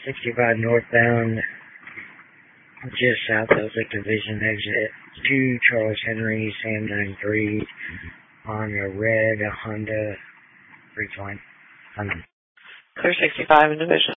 65 northbound, just south of the Division exit 2, Charles Henry, Sam 93, on a red Honda Recline. Clear 65 in Division.